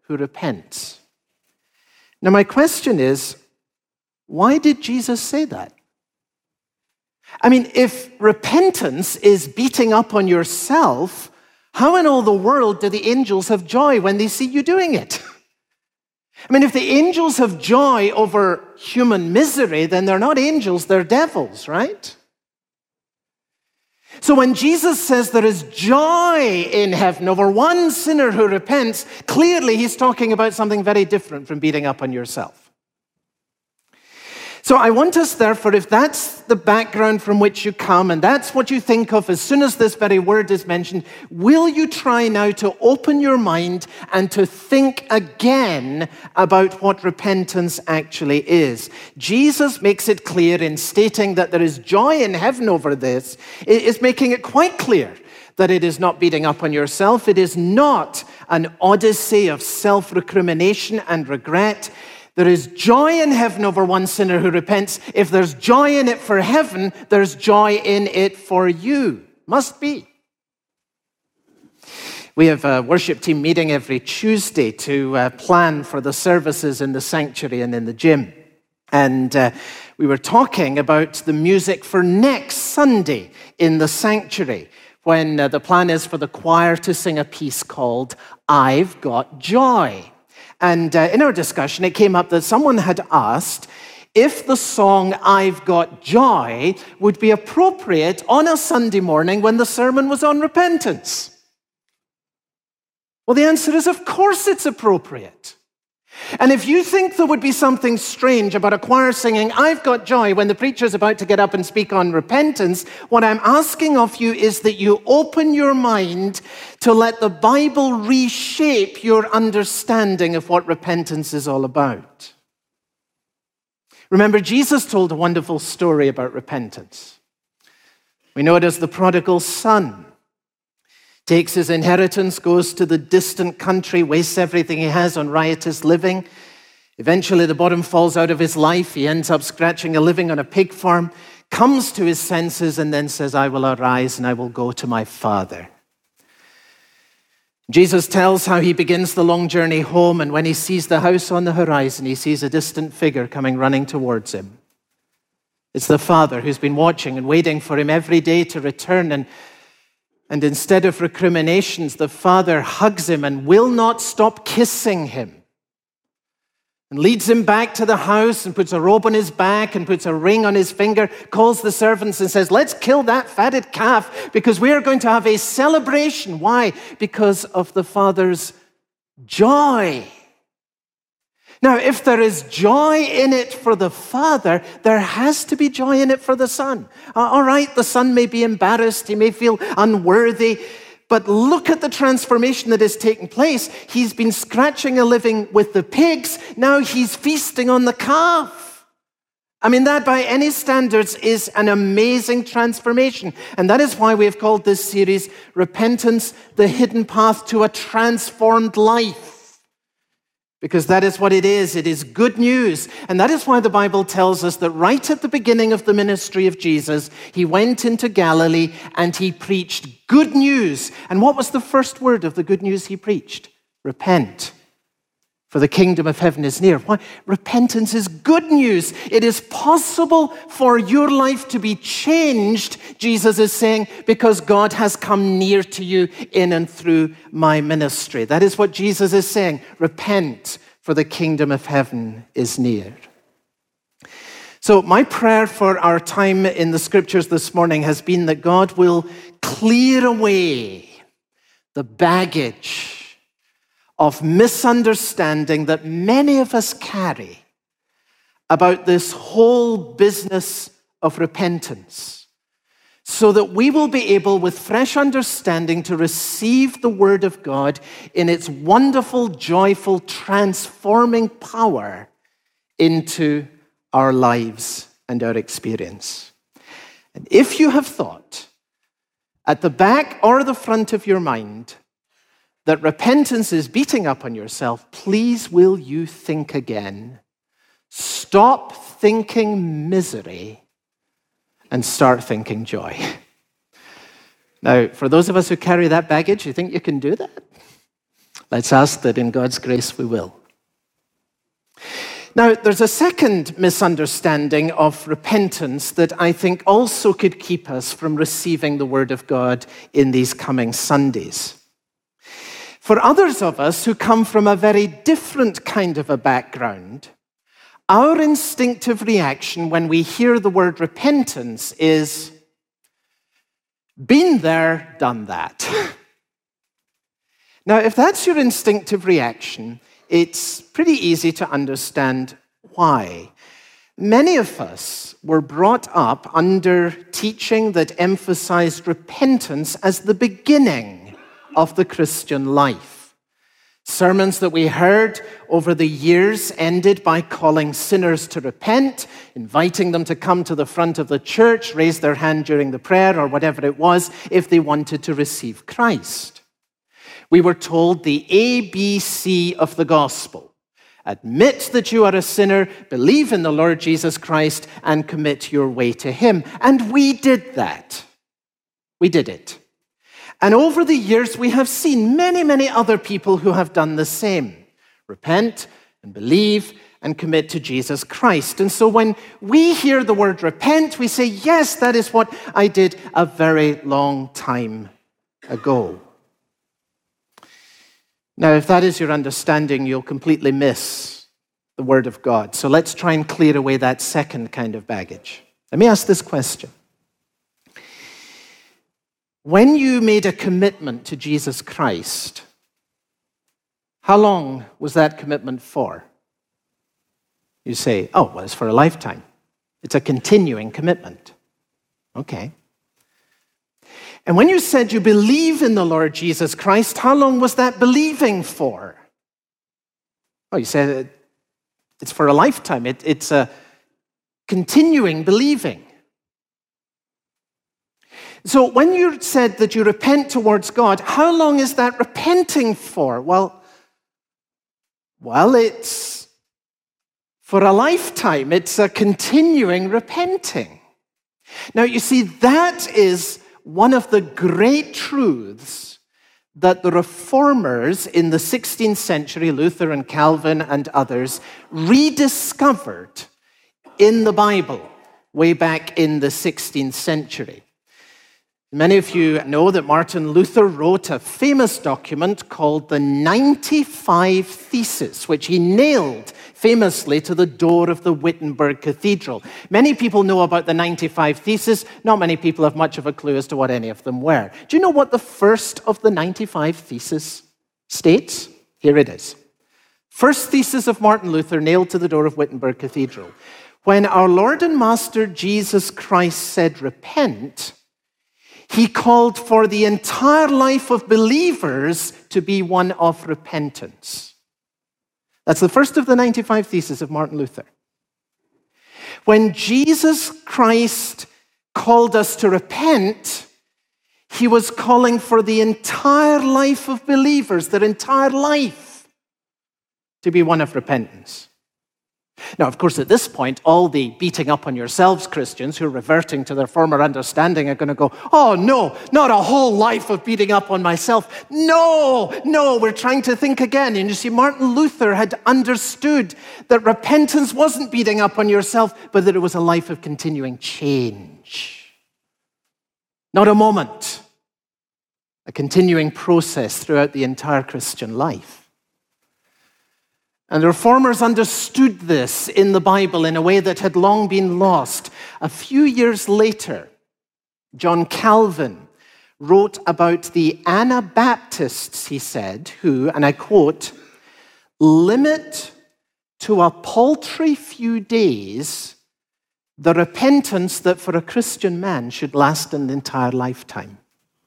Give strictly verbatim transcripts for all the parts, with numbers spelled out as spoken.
who repents. Now, my question is, why did Jesus say that? I mean, if repentance is beating up on yourself, how in all the world do the angels have joy when they see you doing it? I mean, if the angels have joy over human misery, then they're not angels, they're devils, right? So when Jesus says there is joy in heaven over one sinner who repents, clearly he's talking about something very different from beating up on yourself. So I want us, therefore, if that's the background from which you come, and that's what you think of as soon as this very word is mentioned, will you try now to open your mind and to think again about what repentance actually is? Jesus makes it clear in stating that there is joy in heaven over this. It is making it quite clear that it is not beating up on yourself. It is not an odyssey of self-recrimination and regret. There is joy in heaven over one sinner who repents. If there's joy in it for heaven, there's joy in it for you. Must be. We have a worship team meeting every Tuesday to uh, plan for the services in the sanctuary and in the gym. And uh, we were talking about the music for next Sunday in the sanctuary, when uh, the plan is for the choir to sing a piece called I've Got Joy. And uh, in our discussion, it came up that someone had asked if the song I've Got Joy would be appropriate on a Sunday morning when the sermon was on repentance. Well, the answer is, of course it's appropriate. And if you think there would be something strange about a choir singing I've Got Joy when the preacher's about to get up and speak on repentance, what I'm asking of you is that you open your mind to let the Bible reshape your understanding of what repentance is all about. Remember, Jesus told a wonderful story about repentance. We know it as the prodigal son. Takes his inheritance, goes to the distant country, wastes everything he has on riotous living. Eventually, the bottom falls out of his life. He ends up scratching a living on a pig farm, comes to his senses, and then says, I will arise and I will go to my father. Jesus tells how he begins the long journey home, and when he sees the house on the horizon, he sees a distant figure coming running towards him. It's the father who's been watching and waiting for him every day to return, and And instead of recriminations, the father hugs him and will not stop kissing him and leads him back to the house and puts a robe on his back and puts a ring on his finger, calls the servants and says, let's kill that fatted calf because we are going to have a celebration. Why? Because of the father's joy. Now, if there is joy in it for the father, there has to be joy in it for the son. All right, the son may be embarrassed, he may feel unworthy, but look at the transformation that has taken place. He's been scratching a living with the pigs, now he's feasting on the calf. I mean, that by any standards is an amazing transformation. And that is why we have called this series, Repentance, the Hidden Path to a Transformed Life. Because that is what it is. It is good news. And that is why the Bible tells us that right at the beginning of the ministry of Jesus, he went into Galilee and he preached good news. And what was the first word of the good news he preached? Repent, for the kingdom of heaven is near. Why? Repentance is good news. It is possible for your life to be changed, Jesus is saying, because God has come near to you in and through my ministry. That is what Jesus is saying. Repent, for the kingdom of heaven is near. So my prayer for our time in the scriptures this morning has been that God will clear away the baggage of misunderstanding that many of us carry about this whole business of repentance, so that we will be able, with fresh understanding, to receive the word of God in its wonderful, joyful, transforming power into our lives and our experience. And if you have thought, at the back or the front of your mind, that repentance is beating up on yourself, please will you think again. Stop thinking misery and start thinking joy. Now, for those of us who carry that baggage, you think you can do that? Let's ask that in God's grace we will. Now, there's a second misunderstanding of repentance that I think also could keep us from receiving the Word of God in these coming Sundays. For others of us who come from a very different kind of a background, our instinctive reaction when we hear the word repentance is, been there, done that. Now, if that's your instinctive reaction, it's pretty easy to understand why. Many of us were brought up under teaching that emphasized repentance as the beginning of the Christian life. Sermons that we heard over the years ended by calling sinners to repent, inviting them to come to the front of the church, raise their hand during the prayer or whatever it was if they wanted to receive Christ. We were told the A B C of the gospel. Admit that you are a sinner, believe in the Lord Jesus Christ, and commit your way to him. And we did that. We did it. And over the years, we have seen many, many other people who have done the same. Repent and believe and commit to Jesus Christ. And so when we hear the word repent, we say, yes, that is what I did a very long time ago. Now, if that is your understanding, you'll completely miss the Word of God. So let's try and clear away that second kind of baggage. Let me ask this question. When you made a commitment to Jesus Christ, how long was that commitment for? You say, oh, well, it's for a lifetime. It's a continuing commitment. Okay. And when you said you believe in the Lord Jesus Christ, how long was that believing for? Oh, you said it's for a lifetime. It, it's a continuing believing. So when you said that you repent towards God, how long is that repenting for? Well, well, it's for a lifetime. It's a continuing repenting. Now, you see, that is one of the great truths that the reformers in the sixteenth century, Luther and Calvin and others, rediscovered in the Bible way back in the sixteenth century. Many of you know that Martin Luther wrote a famous document called the ninety-five Theses, which he nailed famously to the door of the Wittenberg Cathedral. Many people know about the ninety-five Theses. Not many people have much of a clue as to what any of them were. Do you know what the first of the ninety-five Theses states? Here it is. First thesis of Martin Luther, nailed to the door of Wittenberg Cathedral. When our Lord and Master Jesus Christ said, repent, he called for the entire life of believers to be one of repentance. That's the first of the ninety-five Theses of Martin Luther. When Jesus Christ called us to repent, he was calling for the entire life of believers, their entire life, to be one of repentance. Now, of course, at this point, all the beating up on yourselves Christians who are reverting to their former understanding are going to go, oh, no, not a whole life of beating up on myself. No, no, we're trying to think again. And you see, Martin Luther had understood that repentance wasn't beating up on yourself, but that it was a life of continuing change. Not a moment, a continuing process throughout the entire Christian life. And the reformers understood this in the Bible in a way that had long been lost. A few years later, John Calvin wrote about the Anabaptists, he said, who, and I quote, limit to a paltry few days the repentance that for a Christian man should last an entire lifetime.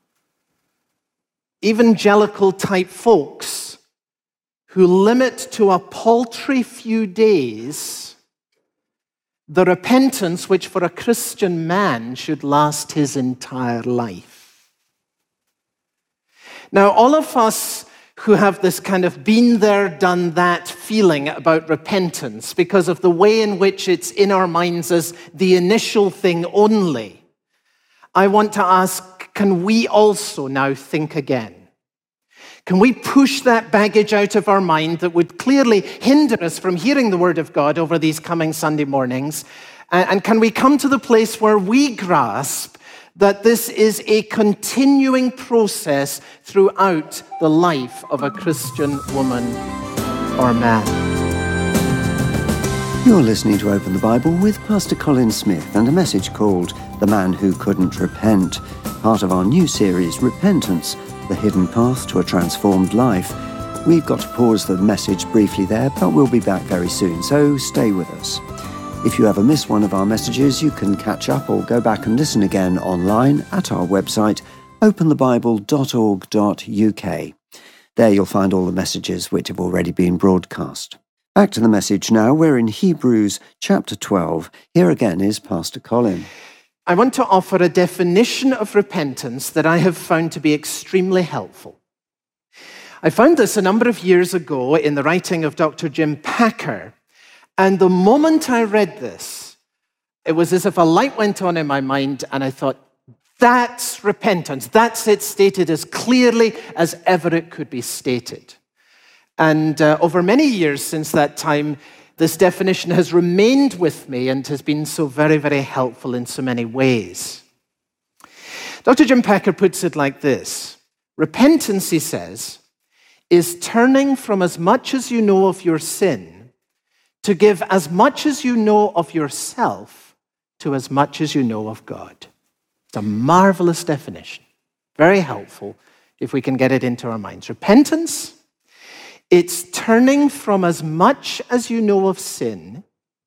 Evangelical type folks who limit to a paltry few days the repentance which for a Christian man should last his entire life. Now, all of us who have this kind of been there, done that feeling about repentance because of the way in which it's in our minds as the initial thing only, I want to ask, can we also now think again? Can we push that baggage out of our mind that would clearly hinder us from hearing the Word of God over these coming Sunday mornings? And can we come to the place where we grasp that this is a continuing process throughout the life of a Christian woman or man? You're listening to Open the Bible with Pastor Colin Smith and a message called The Man Who Couldn't Repent, part of our new series, Repentance, the Hidden Path to a Transformed Life. We've got to pause the message briefly there, but we'll be back very soon, so stay with us. If you ever miss one of our messages, you can catch up or go back and listen again online at our website, open the bible dot org dot U K. There you'll find all the messages which have already been broadcast. Back to the message now. We're in Hebrews chapter twelve. Here again is Pastor Colin. I want to offer a definition of repentance that I have found to be extremely helpful. I found this a number of years ago in the writing of Doctor Jim Packer. And the moment I read this, it was as if a light went on in my mind, and I thought, that's repentance. That's it stated as clearly as ever it could be stated. And uh, over many years since that time, this definition has remained with me and has been so very, very helpful in so many ways. Doctor Jim Packer puts it like this. Repentance, he says, is turning from as much as you know of your sin to give as much as you know of yourself to as much as you know of God. It's a marvelous definition. Very helpful if we can get it into our minds. Repentance, it's turning from as much as you know of sin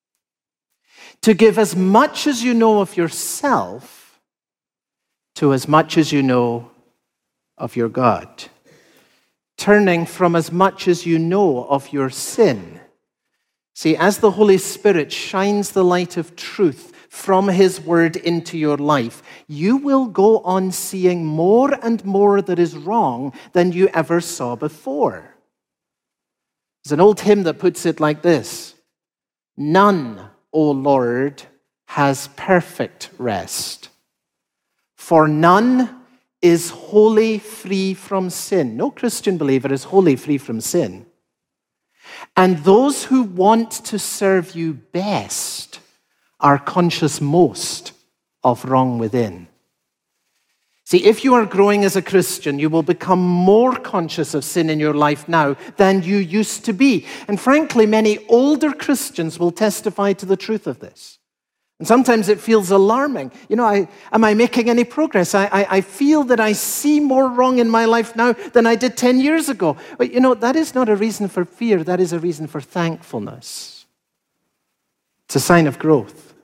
to give as much as you know of yourself to as much as you know of your God. Turning from as much as you know of your sin. See, as the Holy Spirit shines the light of truth from His Word into your life, you will go on seeing more and more that is wrong than you ever saw before. There's an old hymn that puts it like this. None, O Lord, has perfect rest, for none is wholly free from sin. No Christian believer is wholly free from sin. And those who want to serve you best are conscious most of wrong within. See, if you are growing as a Christian, you will become more conscious of sin in your life now than you used to be. And frankly, many older Christians will testify to the truth of this. And sometimes it feels alarming. You know, I, am I making any progress? I, I, I feel that I see more wrong in my life now than I did ten years ago. But you know, that is not a reason for fear. That is a reason for thankfulness. It's a sign of growth.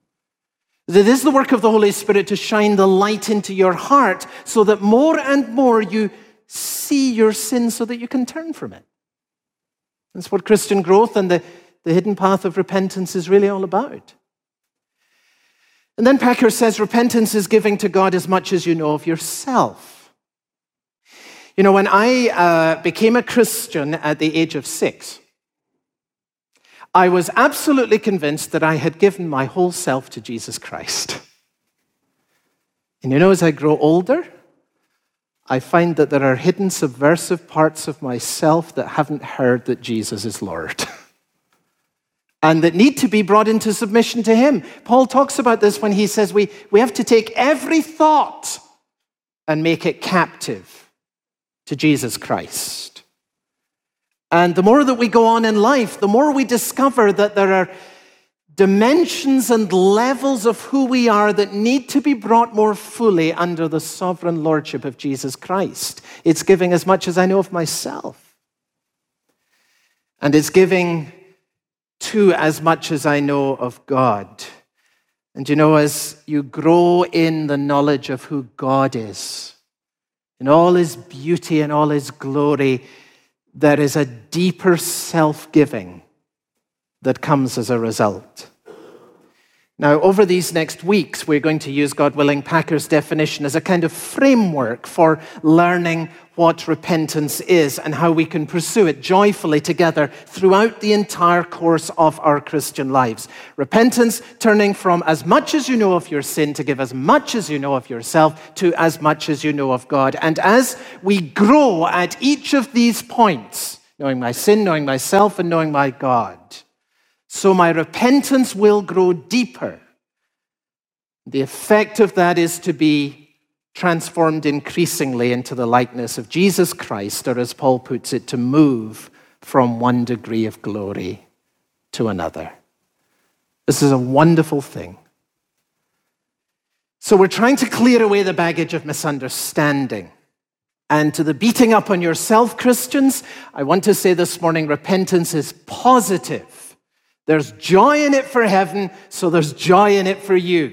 It is the work of the Holy Spirit to shine the light into your heart so that more and more you see your sin so that you can turn from it. That's what Christian growth and the, the hidden path of repentance is really all about. And then Packer says repentance is giving to God as much as you know of yourself. You know, when I uh, became a Christian at the age of six, I was absolutely convinced that I had given my whole self to Jesus Christ. And you know, as I grow older, I find that there are hidden subversive parts of myself that haven't heard that Jesus is Lord. And that need to be brought into submission to Him. Paul talks about this when he says we, we have to take every thought and make it captive to Jesus Christ. And the more that we go on in life, the more we discover that there are dimensions and levels of who we are that need to be brought more fully under the sovereign lordship of Jesus Christ. It's giving as much as I know of myself. And it's giving to as much as I know of God. And you know, as you grow in the knowledge of who God is, in all His beauty and all His glory, there is a deeper self-giving that comes as a result. Now, over these next weeks, we're going to use, God willing, Packer's definition as a kind of framework for learning what repentance is and how we can pursue it joyfully together throughout the entire course of our Christian lives. Repentance, turning from as much as you know of your sin to give as much as you know of yourself to as much as you know of God. And as we grow at each of these points, knowing my sin, knowing myself, and knowing my God, so my repentance will grow deeper. The effect of that is to be transformed increasingly into the likeness of Jesus Christ, or as Paul puts it, to move from one degree of glory to another. This is a wonderful thing. So we're trying to clear away the baggage of misunderstanding. And to the beating up on yourself, Christians, I want to say this morning, repentance is positive. There's joy in it for heaven, so there's joy in it for you.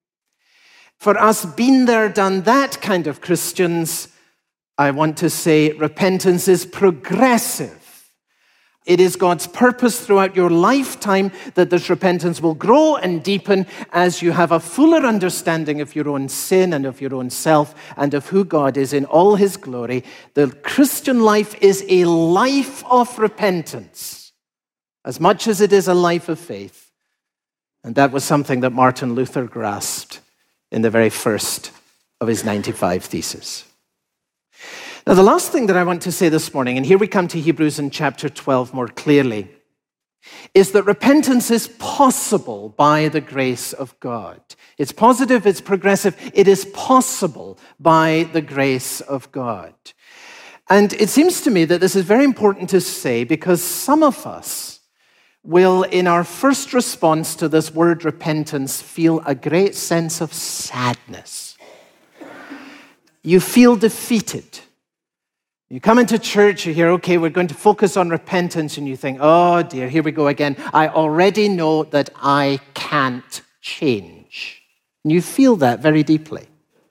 For us been there, done that kind of Christians, I want to say repentance is progressive. It is God's purpose throughout your lifetime that this repentance will grow and deepen as you have a fuller understanding of your own sin and of your own self and of who God is in all his glory. The Christian life is a life of repentance, as much as it is a life of faith. And that was something that Martin Luther grasped in the very first of his ninety-five Theses. Now, the last thing that I want to say this morning, and here we come to Hebrews in chapter twelve more clearly, is that repentance is possible by the grace of God. It's positive, it's progressive, it is possible by the grace of God. And it seems to me that this is very important to say because some of us will, in our first response to this word repentance, feel a great sense of sadness. You feel defeated. You come into church, you hear, okay, we're going to focus on repentance, and you think, oh dear, here we go again. I already know that I can't change. And you feel that very deeply.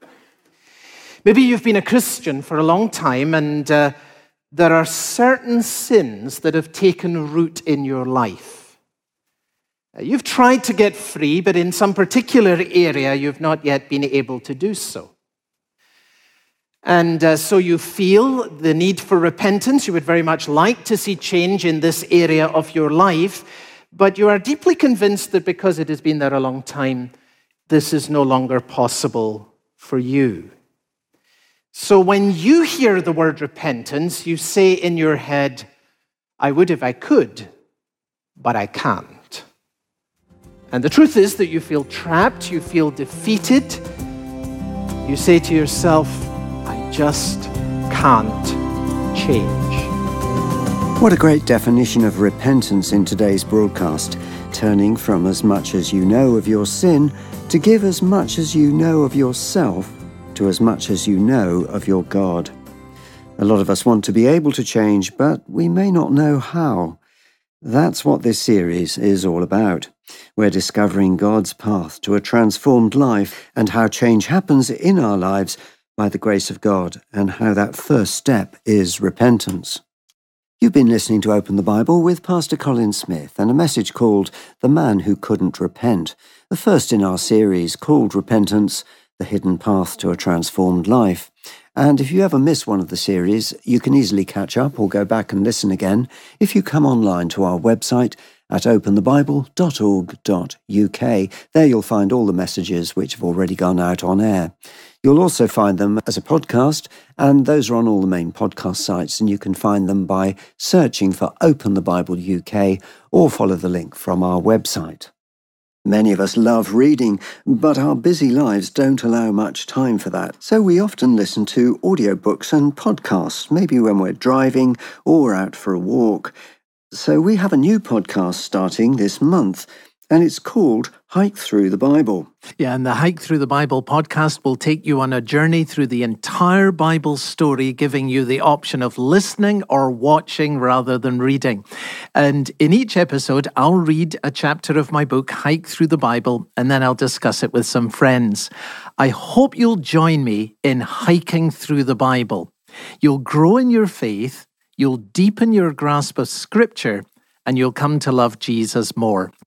Maybe you've been a Christian for a long time, and uh, there are certain sins that have taken root in your life. You've tried to get free, but in some particular area, you've not yet been able to do so. And uh, so you feel the need for repentance. You would very much like to see change in this area of your life, but you are deeply convinced that because it has been there a long time, this is no longer possible for you. So when you hear the word repentance, you say in your head, I would if I could, but I can't. And the truth is that you feel trapped, you feel defeated. You say to yourself, I just can't change. What a great definition of repentance in today's broadcast, turning from as much as you know of your sin to give as much as you know of yourself to as much as you know of your God. A lot of us want to be able to change, but we may not know how. That's what this series is all about. We're discovering God's path to a transformed life and how change happens in our lives by the grace of God, and how that first step is repentance. You've been listening to Open the Bible with Pastor Colin Smith and a message called The Man Who Couldn't Repent, the first in our series called Repentance, The Hidden Path to a Transformed Life. And if you ever miss one of the series, you can easily catch up or go back and listen again if you come online to our website at open the bible dot org dot U K. There you'll find all the messages which have already gone out on air. You'll also find them as a podcast, and those are on all the main podcast sites, and you can find them by searching for Open the Bible U K or follow the link from our website. Many of us love reading, but our busy lives don't allow much time for that. So we often listen to audiobooks and podcasts, maybe when we're driving or out for a walk. So we have a new podcast starting this month, and it's called Hike Through the Bible. Yeah, and the Hike Through the Bible podcast will take you on a journey through the entire Bible story, giving you the option of listening or watching rather than reading. And in each episode, I'll read a chapter of my book, Hike Through the Bible, and then I'll discuss it with some friends. I hope you'll join me in hiking through the Bible. You'll grow in your faith, you'll deepen your grasp of Scripture, and you'll come to love Jesus more.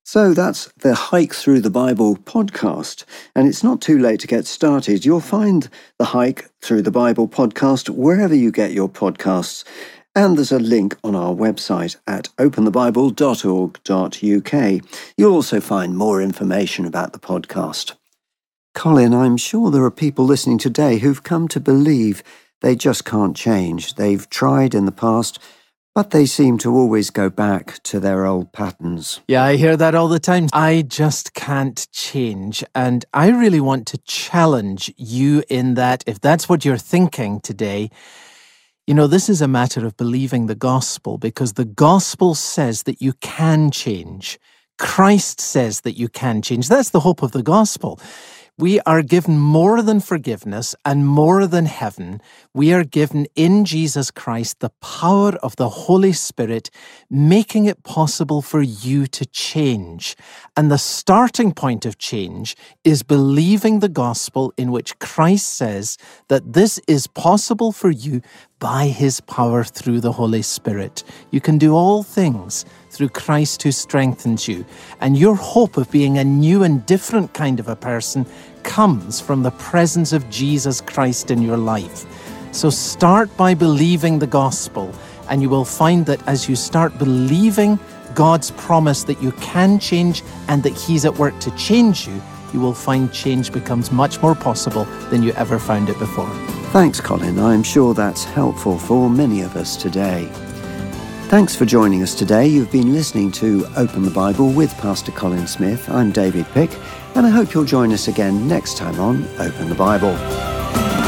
So that's the Hike Through the Bible podcast, and it's not too late to get started. You'll find the Hike Through the Bible podcast wherever you get your podcasts, and there's a link on our website at open the bible dot org dot U K. You'll also find more information about the podcast. Colin, I'm sure there are people listening today who've come to believe they just can't change. They've tried in the past, but they seem to always go back to their old patterns. Yeah, I hear that all the time. I just can't change. And I really want to challenge you in that, if that's what you're thinking today, you know, this is a matter of believing the gospel, because the gospel says that you can change. Christ says that you can change. That's the hope of the gospel. We are given more than forgiveness and more than heaven. We are given in Jesus Christ the power of the Holy Spirit, making it possible for you to change. And the starting point of change is believing the gospel, in which Christ says that this is possible for you by his power through the Holy Spirit. You can do all things through Christ who strengthens you. And your hope of being a new and different kind of a person comes from the presence of Jesus Christ in your life. So start by believing the gospel, and you will find that as you start believing God's promise that you can change and that he's at work to change you, you will find change becomes much more possible than you ever found it before. Thanks, Colin. I'm sure that's helpful for many of us today. Thanks for joining us today. You've been listening to Open the Bible with Pastor Colin Smith. I'm David Pick, and I hope you'll join us again next time on Open the Bible.